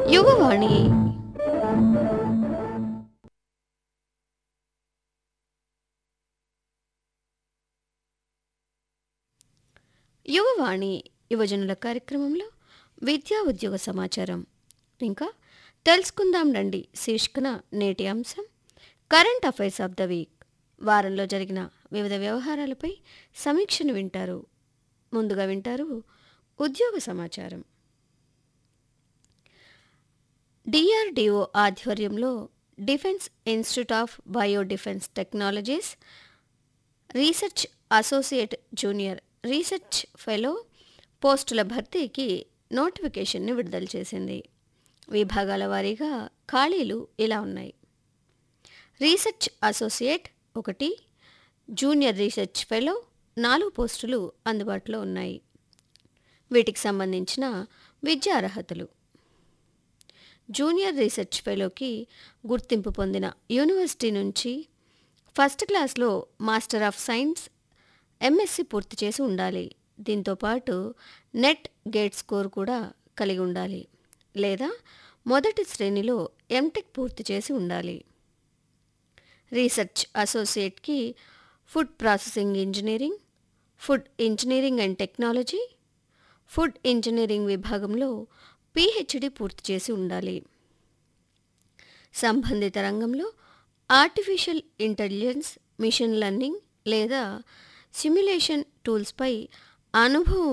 యువవాణి యువవాణి యువజనుల కార్యక్రమంలో విద్యా ఉద్యోగ సమాచారం ఇంకా తెలుసుకుందాం రండి శీర్షికన నేటి అంశం current affairs of the week. వారంలో జరిగిన వివిధ వ్యవహారాలపై సమీక్షను వింటారు. ముందుగా వింటారు ఉద్యోగ సమాచారం. డిఆర్డిఓ ఆధ్వర్యంలో defence institute of bio defence technologies research associate junior research fellow పోస్టుల భర్తీకి నోటిఫికేషన్ని విడుదల చేసింది. విభాగాల వారీగా ఖాళీలు ఇలా ఉన్నాయి. Research associate 1, junior research fellow 4 పోస్టులు అందుబాటులో ఉన్నాయి. వీటికి సంబంధించిన విద్యా అర్హతలు: జూనియర్ రీసెర్చ్ ఫెలోకి గుర్తింపు పొందిన యూనివర్సిటీ నుంచి ఫస్ట్ క్లాస్లో మాస్టర్ ఆఫ్ సైన్స్ ఎంఎస్సి పూర్తి చేసి ఉండాలి. దీంతోపాటు నెట్ గేట్ స్కోర్ కూడా కలిగి ఉండాలి లేదా మొదటి శ్రేణిలో ఎంటెక్ పూర్తి చేసి ఉండాలి. Research అసోసియేట్కి food processing engineering, food engineering and technology, food engineering విభాగంలో పిహెచ్డి పూర్తి చేసి ఉండాలి. సంబంధిత రంగంలో ఆర్టిఫిషియల్ ఇంటెలిజెన్స్, మిషన్ లెర్నింగ్ లేదా సిమ్యులేషన్ టూల్స్పై అనుభవం